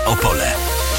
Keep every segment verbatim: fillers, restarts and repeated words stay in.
Opole.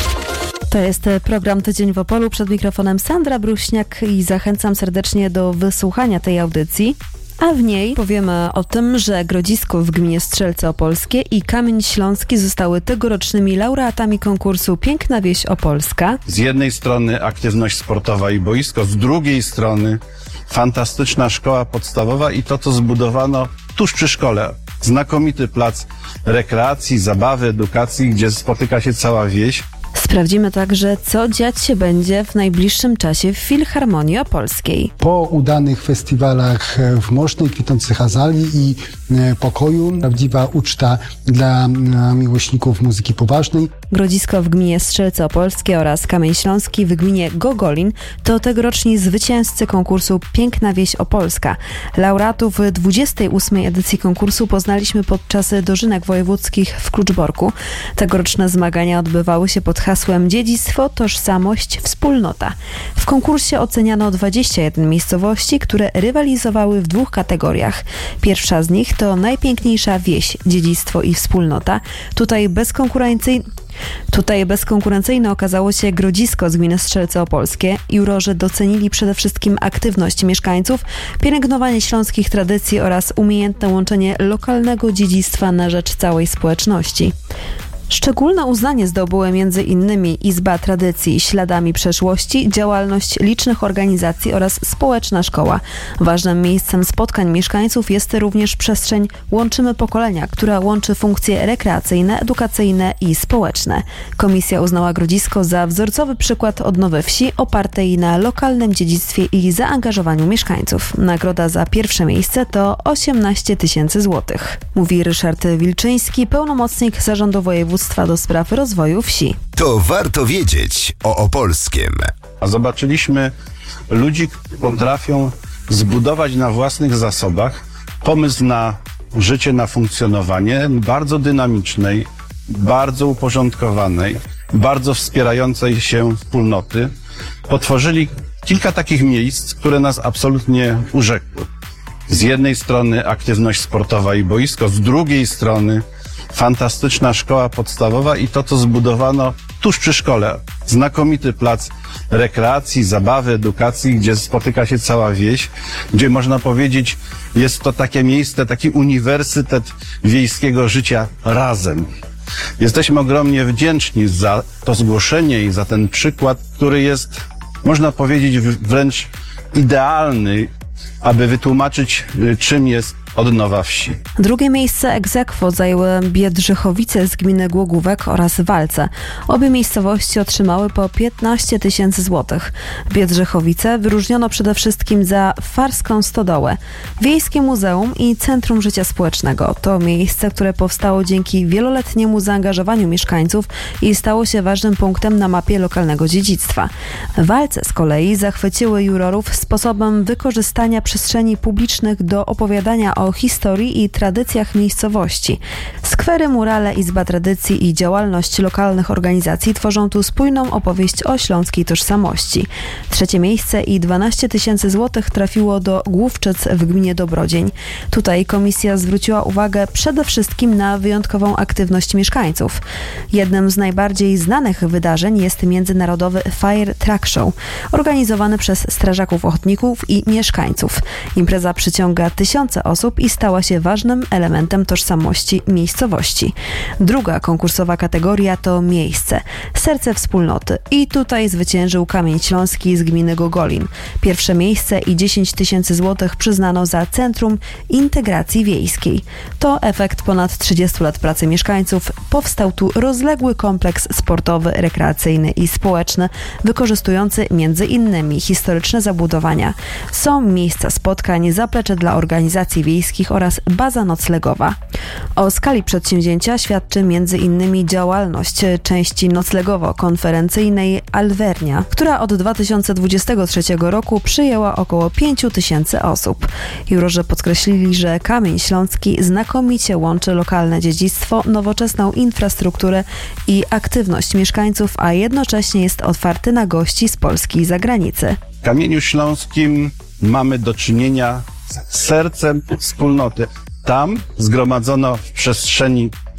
To jest program Tydzień w Opolu. Przed mikrofonem Sandra Bruśniak i zachęcam serdecznie do wysłuchania tej audycji. A w niej powiemy o tym, że Grodzisko w gminie Strzelce Opolskie i Kamień Śląski zostały tegorocznymi laureatami konkursu Piękna Wieś Opolska. Z jednej strony aktywność sportowa i boisko, z drugiej strony fantastyczna szkoła podstawowa i to, co zbudowano tuż przy szkole. Znakomity plac rekreacji, zabawy, edukacji, gdzie spotyka się cała wieś. Sprawdzimy także, co dziać się będzie w najbliższym czasie w Filharmonii Opolskiej. Po udanych festiwalach w Mosznej, Kwitnących Azalii i Pokoju, prawdziwa uczta dla miłośników muzyki poważnej. Grodzisko w gminie Strzelce Opolskie oraz Kamień Śląski w gminie Gogolin to tegoroczni zwycięzcy konkursu Piękna Wieś Opolska. Laureatów dwudziestej ósmej edycji konkursu poznaliśmy podczas dożynek wojewódzkich w Kluczborku. Tegoroczne zmagania odbywały się pod hasłem Dziedzictwo, Tożsamość, Wspólnota. W konkursie oceniano dwadzieścia jeden miejscowości, które rywalizowały w dwóch kategoriach. Pierwsza z nich to najpiękniejsza wieś, dziedzictwo i wspólnota. Tutaj bezkonkurencyjnie Tutaj bezkonkurencyjne okazało się Grodzisko z gminy Strzelce Opolskie. Jurorzy docenili przede wszystkim aktywność mieszkańców, pielęgnowanie śląskich tradycji oraz umiejętne łączenie lokalnego dziedzictwa na rzecz całej społeczności. Szczególne uznanie zdobyły między innymi Izba Tradycji, Śladami Przeszłości, działalność licznych organizacji oraz społeczna szkoła. Ważnym miejscem spotkań mieszkańców jest również przestrzeń Łączymy Pokolenia, która łączy funkcje rekreacyjne, edukacyjne i społeczne. Komisja uznała Grodzisko za wzorcowy przykład odnowy wsi opartej na lokalnym dziedzictwie i zaangażowaniu mieszkańców. Nagroda za pierwsze miejsce to osiemnaście tysięcy złotych. Mówi Ryszard Wilczyński, pełnomocnik Zarządu Województwa do spraw rozwoju wsi. To warto wiedzieć o Opolskiem. A zobaczyliśmy ludzi, którzy potrafią zbudować na własnych zasobach pomysł na życie, na funkcjonowanie bardzo dynamicznej, bardzo uporządkowanej, bardzo wspierającej się wspólnoty. Potworzyli kilka takich miejsc, które nas absolutnie urzekły. Z jednej strony aktywność sportowa i boisko, z drugiej strony fantastyczna szkoła podstawowa i to, co zbudowano tuż przy szkole. Znakomity plac rekreacji, zabawy, edukacji, gdzie spotyka się cała wieś, gdzie można powiedzieć, jest to takie miejsce, taki uniwersytet wiejskiego życia razem. Jesteśmy ogromnie wdzięczni za to zgłoszenie i za ten przykład, który jest, można powiedzieć, wręcz idealny, aby wytłumaczyć, czym jest odnowa wsi. Drugie miejsce ex aequo zajęły Biedrzychowice z gminy Głogówek oraz Walce. Obie miejscowości otrzymały po piętnaście tysięcy złotych. Biedrzychowice wyróżniono przede wszystkim za Farską Stodołę, Wiejskie Muzeum i Centrum Życia Społecznego. To miejsce, które powstało dzięki wieloletniemu zaangażowaniu mieszkańców i stało się ważnym punktem na mapie lokalnego dziedzictwa. Walce z kolei zachwyciły jurorów sposobem wykorzystania przestrzeni publicznych do opowiadania o historii i tradycjach miejscowości. Skwery, murale, Izba Tradycji i działalność lokalnych organizacji tworzą tu spójną opowieść o śląskiej tożsamości. Trzecie miejsce i dwanaście tysięcy złotych trafiło do Główczyc w gminie Dobrodzień. Tutaj komisja zwróciła uwagę przede wszystkim na wyjątkową aktywność mieszkańców. Jednym z najbardziej znanych wydarzeń jest międzynarodowy Fire Truck Show, organizowany przez strażaków ochotników i mieszkańców. Impreza przyciąga tysiące osób i stała się ważnym elementem tożsamości miejscowości. Druga konkursowa kategoria to miejsce, serce wspólnoty i tutaj zwyciężył Kamień Śląski z gminy Gogolin. Pierwsze miejsce i dziesięć tysięcy złotych przyznano za Centrum Integracji Wiejskiej. To efekt ponad trzydziestu lat pracy mieszkańców. Powstał tu rozległy kompleks sportowy, rekreacyjny i społeczny, wykorzystujący między innymi historyczne zabudowania. Są miejsca spotkań, zaplecze dla organizacji wiejskich oraz baza noclegowa. O skali przedsięwzięcia świadczy między innymi działalność części noclegowo-konferencyjnej Alvernia, która od dwa tysiące dwudziestego trzeciego roku przyjęła około pięć tysięcy osób. Jurorzy podkreślili, że Kamień Śląski znakomicie łączy lokalne dziedzictwo, nowoczesną infrastrukturę i aktywność mieszkańców, a jednocześnie jest otwarty na gości z Polski i zagranicy. W Kamieniu Śląskim mamy do czynienia z sercem wspólnoty. Tam zgromadzono w przestrzeni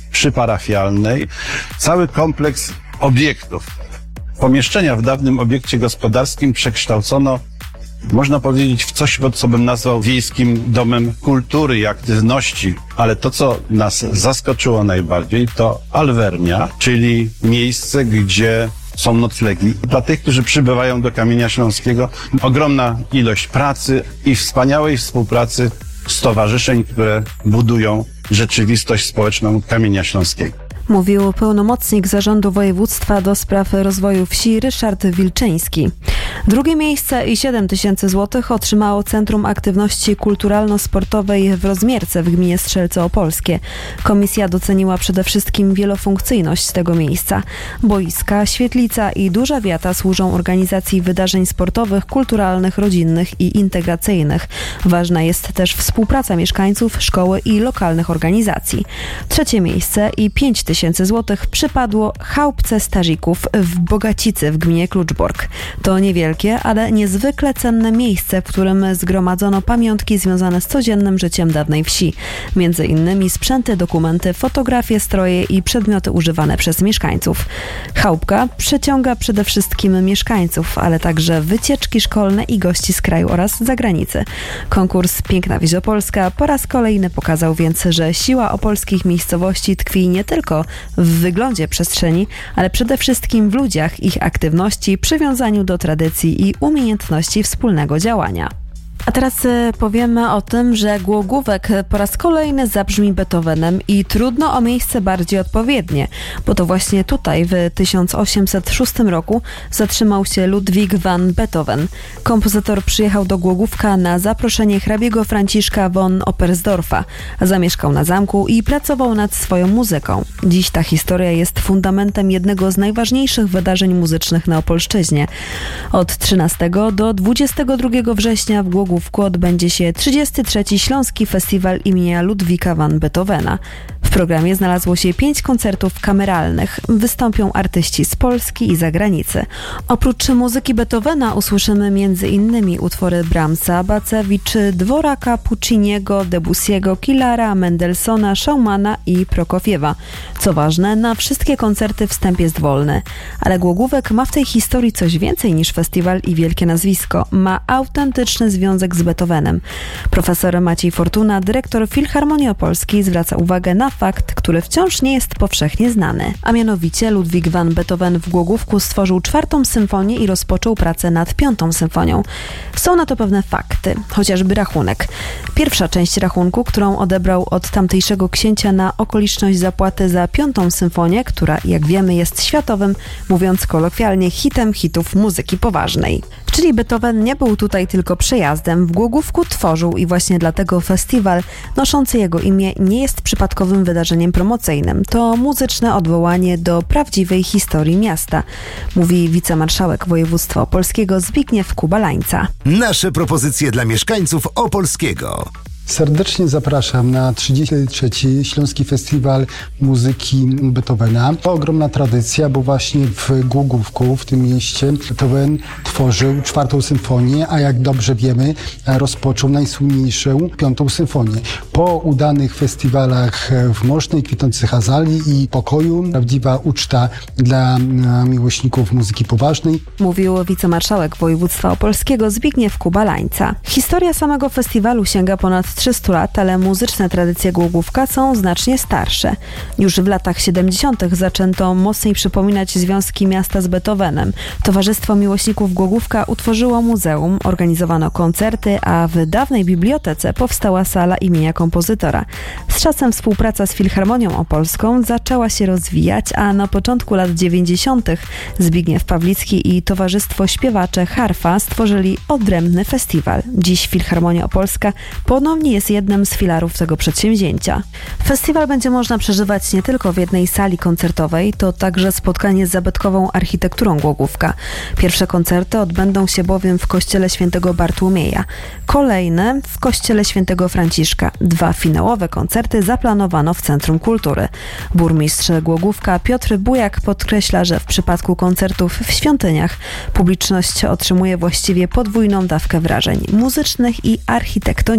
przyparafialnej, cały kompleks obiektów. Pomieszczenia w dawnym obiekcie gospodarskim przekształcono, można powiedzieć, w coś, co bym nazwał wiejskim domem kultury i aktywności. Ale to, co nas zaskoczyło najbardziej, to alwernia, czyli miejsce, gdzie są noclegi. Dla tych, którzy przybywają do Kamienia Śląskiego, ogromna ilość pracy i wspaniałej współpracy stowarzyszeń, które budują rzeczywistość społeczną Kamienia Śląskiego. Mówił pełnomocnik Zarządu Województwa do spraw rozwoju wsi Ryszard Wilczyński. Drugie miejsce i siedem tysięcy złotych otrzymało Centrum Aktywności Kulturalno-Sportowej w Rozmierce w gminie Strzelce Opolskie. Komisja doceniła przede wszystkim wielofunkcyjność tego miejsca. Boiska, świetlica i duża wiata służą organizacji wydarzeń sportowych, kulturalnych, rodzinnych i integracyjnych. Ważna jest też współpraca mieszkańców, szkoły i lokalnych organizacji. Trzecie miejsce i pięć tysięcy złotych przypadło chałupce Starzików w Bogacicy w gminie Kluczbork. To niewielkie, ale niezwykle cenne miejsce, w którym zgromadzono pamiątki związane z codziennym życiem dawnej wsi. Między innymi sprzęty, dokumenty, fotografie, stroje i przedmioty używane przez mieszkańców. Chałupka przyciąga przede wszystkim mieszkańców, ale także wycieczki szkolne i gości z kraju oraz zagranicy. Konkurs Piękna Wieś Opolska po raz kolejny pokazał więc, że siła opolskich miejscowości tkwi nie tylko w wyglądzie przestrzeni, ale przede wszystkim w ludziach, ich aktywności, przywiązaniu do tradycji i umiejętności wspólnego działania. A teraz powiemy o tym, że Głogówek po raz kolejny zabrzmi Beethovenem i trudno o miejsce bardziej odpowiednie, bo to właśnie tutaj w tysiąc osiemset szóstym roku zatrzymał się Ludwig van Beethoven. Kompozytor przyjechał do Głogówka na zaproszenie hrabiego Franciszka von Oppersdorfa. Zamieszkał na zamku i pracował nad swoją muzyką. Dziś ta historia jest fundamentem jednego z najważniejszych wydarzeń muzycznych na Opolszczyźnie. Od trzynastego do dwudziestego drugiego września w Głogówku odbędzie się trzydziesty trzeci Śląski Festiwal imienia Ludwika van Beethovena. W programie znalazło się pięć koncertów kameralnych. Wystąpią artyści z Polski i zagranicy. Oprócz muzyki Beethovena usłyszymy m.in. utwory Brahmsa, Baceviczy, Dworaka, Pucciniego, Debussy'ego, Killara, Mendelssohna, Schumana i Prokofiewa. Co ważne, na wszystkie koncerty wstęp jest wolny. Ale Głogówek ma w tej historii coś więcej niż festiwal i wielkie nazwisko. Ma autentyczny związek z Beethovenem. Profesor Maciej Fortuna, dyrektor Filharmonii Opolskiej, zwraca uwagę na fakt, który wciąż nie jest powszechnie znany. A mianowicie Ludwik van Beethoven w Głogówku stworzył czwartą symfonię i rozpoczął pracę nad piątą symfonią. Są na to pewne fakty, chociażby rachunek. Pierwsza część rachunku, którą odebrał od tamtejszego księcia na okoliczność zapłaty za piątą symfonię, która, jak wiemy, jest światowym, mówiąc kolokwialnie, hitem hitów muzyki poważnej. Czyli Beethoven nie był tutaj tylko przejazdem, w Głogówku tworzył i właśnie dlatego festiwal noszący jego imię nie jest przypadkowym wydarzeniem promocyjnym. To muzyczne odwołanie do prawdziwej historii miasta, mówi wicemarszałek województwa opolskiego Zbigniew Kubalańca. Nasze propozycje dla mieszkańców Opolskiego. Serdecznie zapraszam na trzydziesty trzeci Śląski Festiwal Muzyki Beethovena. To ogromna tradycja, bo właśnie w Głogówku, w tym mieście, Beethoven tworzył czwartą symfonię, a jak dobrze wiemy, rozpoczął najsłynniejszą piątą symfonię. Po udanych festiwalach w Mosznej, kwitnących azalii i pokoju, prawdziwa uczta dla miłośników muzyki poważnej. Mówił wicemarszałek województwa opolskiego Zbigniew Kubalańca. Historia samego festiwalu sięga ponad trzystu lat, ale muzyczne tradycje Głogówka są znacznie starsze. Już w latach siedemdziesiątych zaczęto mocniej przypominać związki miasta z Beethovenem. Towarzystwo Miłośników Głogówka utworzyło muzeum, organizowano koncerty, a w dawnej bibliotece powstała sala imienia kompozytora. Z czasem współpraca z Filharmonią Opolską zaczęła się rozwijać, a na początku lat dziewięćdziesiątych Zbigniew Pawlicki i Towarzystwo Śpiewacze Harfa stworzyli odrębny festiwal. Dziś Filharmonia Opolska ponownie jest jednym z filarów tego przedsięwzięcia. Festiwal będzie można przeżywać nie tylko w jednej sali koncertowej, to także spotkanie z zabytkową architekturą Głogówka. Pierwsze koncerty odbędą się bowiem w kościele świętego Bartłomieja, kolejne w kościele świętego Franciszka. Dwa finałowe koncerty zaplanowano w Centrum Kultury. Burmistrz Głogówka Piotr Bujak podkreśla, że w przypadku koncertów w świątyniach publiczność otrzymuje właściwie podwójną dawkę wrażeń muzycznych i architektonicznych.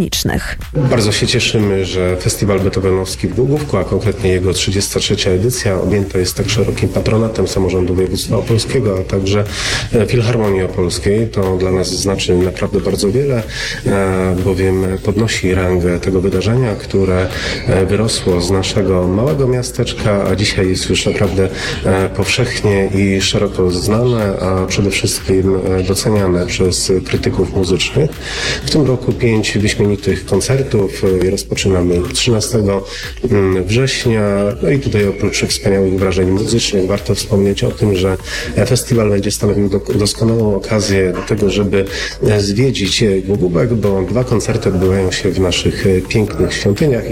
Głogówkach. Bardzo się cieszymy, że Festiwal Beethovenowski w Głogówku, a konkretnie jego trzydziesta trzecia edycja, objęta jest tak szerokim patronatem Samorządu Województwa Opolskiego, a także Filharmonii Opolskiej. To dla nas znaczy naprawdę bardzo wiele, bowiem podnosi rangę tego wydarzenia, które wyrosło z naszego małego miasteczka, a dzisiaj jest już naprawdę powszechnie i szeroko znane, a przede wszystkim doceniane przez krytyków muzycznych. W tym roku pięć wyśmienitych koncertów. Rozpoczynamy trzynastego września. No i tutaj oprócz wspaniałych wrażeń muzycznych warto wspomnieć o tym, że festiwal będzie stanowił doskonałą okazję do tego, żeby zwiedzić Głogówek, bo dwa koncerty odbywają się w naszych pięknych świątyniach.